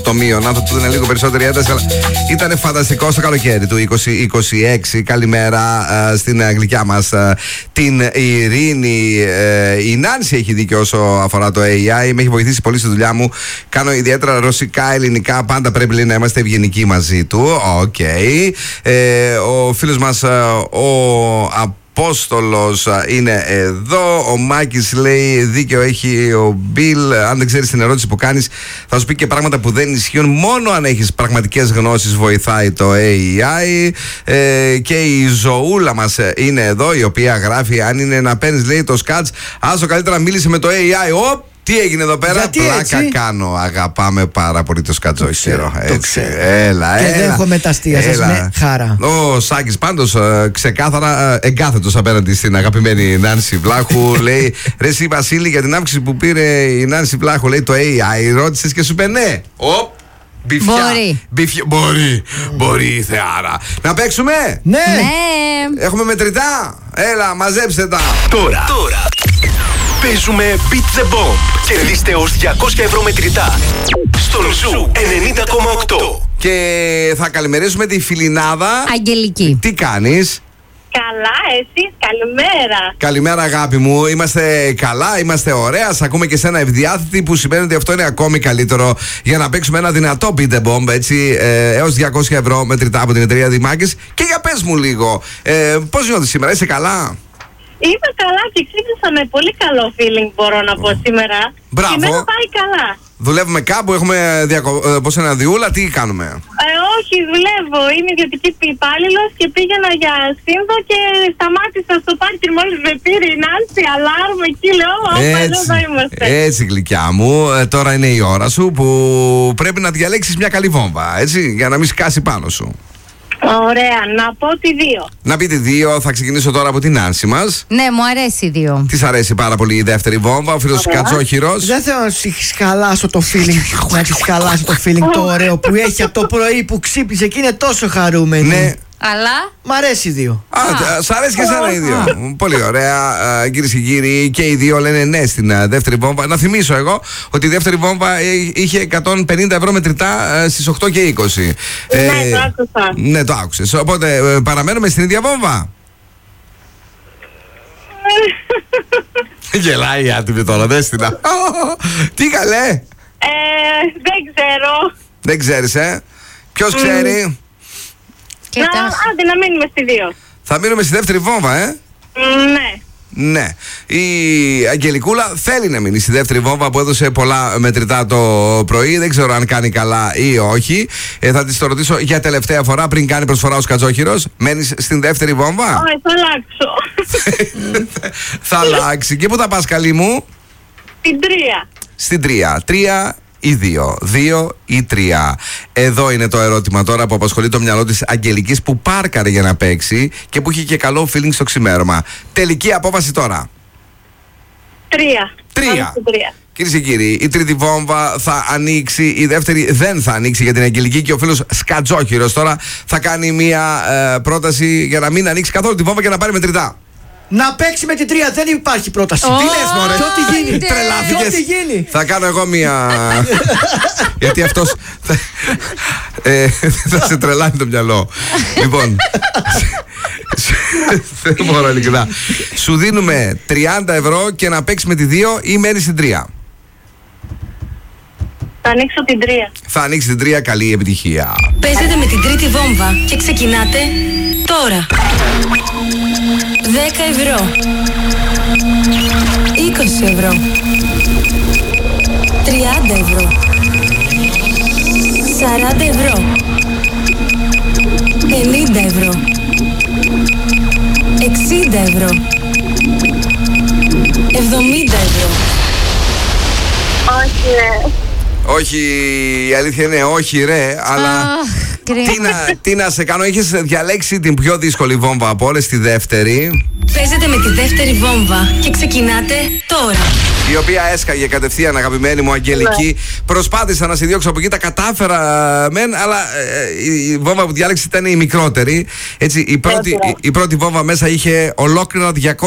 το μείον. Αν θα του δίνει λίγο περισσότερη ένταση, αλλά ήταν φανταστικό στο καλοκαίρι του 2026. Καλημέρα στην γλυκιά μας την Ειρήνη. Η Νάνση έχει δίκιο όσο αφορά το AI. Με έχει βοηθήσει πολύ στη δουλειά μου. Κάνω ιδιαίτερα ρωσικά, ελληνικά. Πάντα πρέπει να είμαστε ευγενικοί μαζί του. Οκ. Ο φίλος μας ο Απόστολος είναι εδώ. Ο Μάκης λέει δίκαιο έχει ο Μπιλ. Αν δεν ξέρεις την ερώτηση που κάνεις, θα σου πει και πράγματα που δεν ισχύουν. Μόνο αν έχεις πραγματικές γνώσεις βοηθάει το AI. Και η Ζωούλα μας είναι εδώ, η οποία γράφει: αν είναι να παίρνεις, λέει, το σκάτς, άσο καλύτερα μίλησε με το AI. Τι έγινε εδώ πέρα? Γιατί πλάκα έτσι? Κάνω. Αγαπάμε πάρα πολύ το σκατζόχυρο. Έτσι. Έλα. Και δέχομαι τα αστεία σας με χαρά. Ο Σάκης πάντως ξεκάθαρα εγκάθετος απέναντι στην αγαπημένη Νάνση Βλάχου. Λέει: ρε εσύ Βασίλη, για την αύξηση που πήρε η Νάνση Βλάχου, λέει, το AI, ρώτησες και σου είπε ναι. Μπιφιά. Μπορεί η Θεάρα. Να παίξουμε? Ναι. Έχουμε μετρητά. Έλα, μαζέψτε τα. Τώρα. Παίζουμε Beat the Bomb. Κερδίστε ως 200 ευρώ μετρητά στον Ζου 90,8. Και θα καλημερίσουμε τη φιλινάδα Αγγελική. Τι κάνεις? Καλά, εσείς, καλημέρα. Καλημέρα αγάπη μου, είμαστε καλά, είμαστε ωραία. Σ' ακούμε και σένα ευδιάθετη, που σημαίνει ότι αυτό είναι ακόμη καλύτερο για να παίξουμε ένα δυνατό Beat the Bomb, έτσι, έως 200 ευρώ μετρητά από την εταιρεία Δημάκης. Και για πες μου λίγο, πώς νιώθεις σήμερα, είσαι καλά? Είμαι καλά και ξύπνησα με πολύ καλό feeling, μπορώ να πω σήμερα. Μπράβο. Η μέρα πάει καλά. Δουλεύουμε κάπου, έχουμε πώς ένα διούλα, τι κάνουμε? Όχι, δουλεύω. Είμαι ιδιωτική υπάλληλος και πήγαινα για σύνδο και σταμάτησα στο πάρκινγκ μόλις με πήρε η Νάνση, αλάρμ, εκεί λέω, εδώ είμαστε. Έτσι γλυκιά μου, τώρα είναι η ώρα σου που πρέπει να διαλέξεις μια καλή βόμβα, έτσι, για να μην σκάσει πάνω σου. Ωραία, να πω τη 2. Να πείτε 2, θα ξεκινήσω τώρα από την Νάνση μας. Ναι, μου αρέσει η 2. Της αρέσει πάρα πολύ η δεύτερη βόμβα, ο φίλος Κατζόχυρος. Δεν θέλω να της χαλάσω το feeling. Να της χαλάσω το feeling το ωραίο που έχει από το πρωί που ξύπνησε και είναι τόσο χαρούμενη. Ναι. Αλλά. Μ' αρέσει η 2. Σ' αρέσει και εσένα οι 2. Πολύ ωραία. Κυρίες και κύριοι, και οι 2 λένε ναι στην δεύτερη βόμβα. Να θυμίσω εγώ ότι η δεύτερη βόμβα είχε 150 ευρώ μετρητά στις 8 και 20. Ναι, το άκουσα. Ναι, το άκουσες. Οπότε παραμένουμε στην ίδια βόμβα. Γελάει η άτιμη τώρα, δες την. Τι καλέ? Δεν ξέρω. Δεν ξέρεις, Ποιος ξέρει? Άντε να μείνουμε στη 2. Θα μείνουμε στη δεύτερη βόμβα, Ναι. Ναι. Η Αγγελικούλα θέλει να μείνει στη δεύτερη βόμβα που έδωσε πολλά μετρητά το πρωί. Δεν ξέρω αν κάνει καλά ή όχι. Θα της το ρωτήσω για τελευταία φορά πριν κάνει προσφορά ο Σκατζόχυρος. Μένεις στην δεύτερη βόμβα? Όχι, θα αλλάξω. Θα αλλάξει. Και πού θα πας, καλή μου? Στην 3. Στην 3. 3 ή 2. 2 ή 3. Εδώ είναι το ερώτημα τώρα που απασχολεί το μυαλό της Αγγελικής, που πάρκαρε για να παίξει και που είχε και καλό feeling στο ξημέρωμα. Τελική απόφαση τώρα. 3. 3. Κυρίες και κύριοι, η τρίτη βόμβα θα ανοίξει, η δεύτερη δεν θα ανοίξει για την Αγγελική και ο φίλος Σκατζόχυρος τώρα θα κάνει μια πρόταση για να μην ανοίξει καθόλου τη βόμβα και να πάρει μετρητά. Να παίξει με την 3, δεν υπάρχει πρόταση. Τι λες, μωρέ? Και ό,τι γίνει. Τρελάθηκες. Και ό,τι γίνει. Θα κάνω εγώ μια. Γιατί αυτός θα σε τρελάνει το μυαλό. Λοιπόν, δεν μπορώ ειλικρινά. Σου δίνουμε 30 ευρώ και να παίξει με τη 2 ή μένεις στην 3. Θα ανοίξω την 3. Θα ανοίξει την 3, καλή επιτυχία. Παίζετε με την τρίτη βόμβα και ξεκινάτε τώρα. 10 ευρώ, 20 ευρώ, 30 ευρώ, 40 ευρώ, 50 ευρώ, 60 ευρώ, 70 ευρώ. Όχι, ναι. Όχι, η αλήθεια είναι όχι ρε, αλλά τι να σε κάνω, είχες διαλέξει την πιο δύσκολη βόμβα από όλες, τη δεύτερη. Παίζετε με τη δεύτερη βόμβα και ξεκινάτε τώρα. Η οποία έσκαγε κατευθείαν, αγαπημένη μου Αγγελική. Προσπάθησα να σε διώξω από εκεί, τα κατάφερα μεν, αλλά η βόμβα που διάλεξε ήταν η μικρότερη. Έτσι, η πρώτη βόμβα μέσα είχε ολόκληρα 200